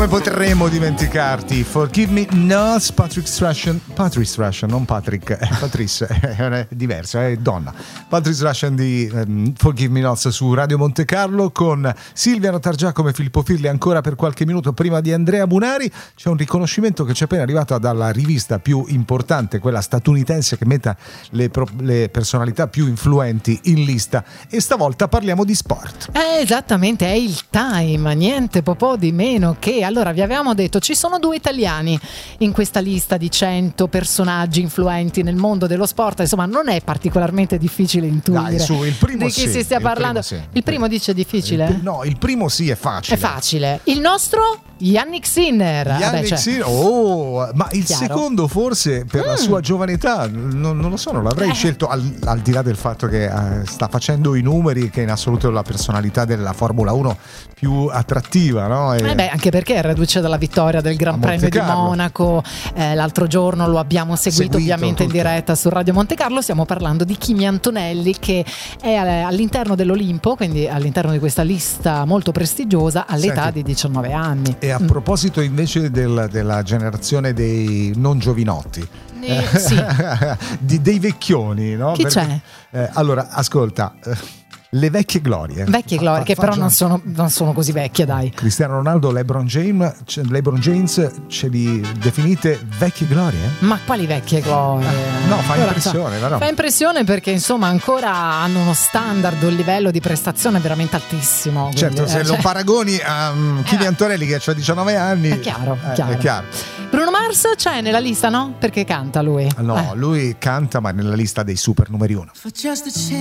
Come potremmo dimenticarti? Forgive Me Not, Patrice Rushen, non Patrick, Patrice, è diverso, è donna. Patrice Rushen di Forgive Me Not su Radio Monte Carlo con Silvia Notargiacomo e Filippo Firli ancora per qualche minuto prima di Andrea Bunari. C'è un riconoscimento che ci è appena arrivato dalla rivista più importante, quella statunitense, che metta le personalità più influenti in lista, e stavolta parliamo di sport. Esattamente, è il Time, niente po' di meno che. Allora, vi avevamo detto, ci sono 2 italiani in questa lista di 100 personaggi influenti nel mondo dello sport. Insomma, non è particolarmente difficile intuire. Dai, su, il primo di chi si stia parlando. Il primo dice difficile? No, il primo sì, è facile. È facile. Il nostro? Yannick Sinner. Sinner. Ma il Chiaro. secondo forse per la sua giovane età non lo so, non l'avrei scelto al di là del fatto che sta facendo i numeri, che in assoluto è la personalità della Formula 1 più attrattiva, no? Anche perché è reduce dalla vittoria del Gran Premio di Monaco, l'altro giorno lo abbiamo seguito ovviamente tutto in diretta su Radio Monte Carlo. Stiamo parlando di Kimi Antonelli, che è all'interno dell'Olimpo, quindi all'interno di questa lista molto prestigiosa all'età di 19 anni. E a proposito invece della generazione dei non giovinotti, sì. dei vecchioni, no? Chi c'è? Allora, ascolta, le vecchie glorie. Vecchie glorie, che però non sono così vecchie, dai. Cristiano Ronaldo, LeBron James ce li definite vecchie glorie? Ma quali vecchie glorie? No, fa impressione, no? Fa impressione perché insomma ancora hanno uno standard, un livello di prestazione veramente altissimo. Quindi, certo, se lo paragoni a Kimi Antonelli che ha 19 anni, è chiaro. È chiaro. Bruno Mars c'è nella lista, no? Perché canta lui? No, lui canta, ma nella lista dei super numeri 1.